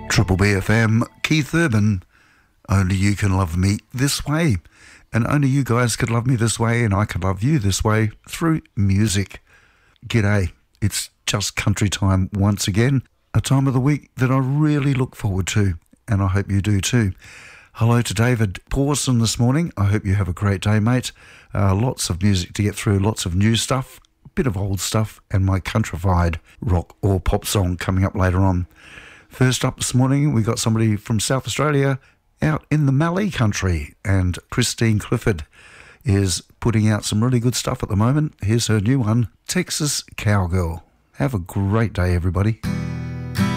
Triple BFM, Keith Urban, only you can love me this way. And only you guys could love me this way, and I could love you this way through music. G'day, it's just country time once again, a time of the week that I really look forward to, and I hope you do too. Hello to David Pawson this morning. I hope you have a great day, mate. Lots of music to get through, lots of new stuff, a bit of old stuff, and my countrified rock or pop song coming up later on. First up this morning, we got somebody from South Australia out in the Mallee country, and Christine Clifford is putting out some really good stuff at the moment. Here's her new one, Texas Cowgirl. Have a great day, everybody.